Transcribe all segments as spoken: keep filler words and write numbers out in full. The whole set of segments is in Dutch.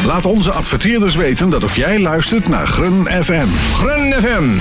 Laat onze adverteerders weten dat ook jij luistert naar Grun F M. Grun F M.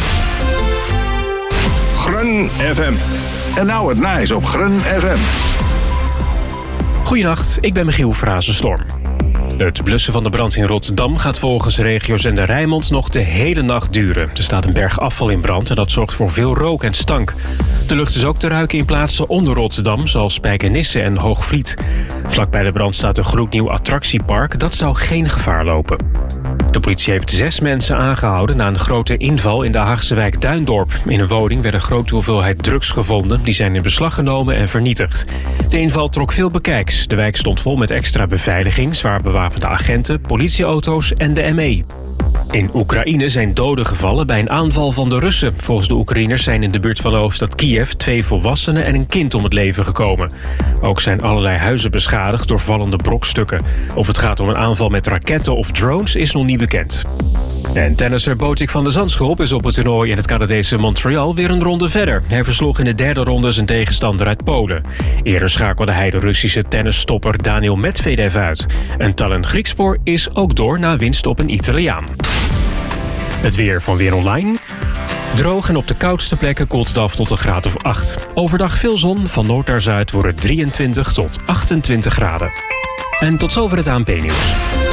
Grun F M. En nou het nice op Grun F M. Goedenacht, ik ben Michiel Frazenstorm. Het blussen van de brand in Rotterdam gaat volgens regiozender Rijnmond nog de hele nacht duren. Er staat een berg afval in brand en dat zorgt voor veel rook en stank. De lucht is ook te ruiken in plaatsen onder Rotterdam, zoals Spijkenisse en Hoogvliet. Vlakbij de brand staat een gloednieuw attractiepark, dat zou geen gevaar lopen. De politie heeft zes mensen aangehouden na een grote inval in de Haagse wijk Duindorp. In een woning werd een grote hoeveelheid drugs gevonden. Die zijn in beslag genomen en vernietigd. De inval trok veel bekijks. De wijk stond vol met extra beveiliging, zwaar bewapende agenten, politieauto's en de M E. In Oekraïne zijn doden gevallen bij een aanval van de Russen. Volgens de Oekraïners zijn in de buurt van de hoofdstad Kiev twee volwassenen en een kind om het leven gekomen. Ook zijn allerlei huizen beschadigd door vallende brokstukken. Of het gaat om een aanval met raketten of drones is nog niet bekend. En tennisser Botik van der Zandschulp is op het toernooi in het Canadese Montreal weer een ronde verder. Hij versloeg in de derde ronde zijn tegenstander uit Polen. Eerder schakelde hij de Russische tennisstopper Daniil Medvedev uit. En Tallon Griekspoor is ook door na winst op een Italiaan. Het weer van Weer Online. Droog en op de koudste plekken koelt het af tot een graad of acht. Overdag veel zon, van noord naar zuid wordt het drieëntwintig tot achtentwintig graden. En tot zover het A N P-nieuws.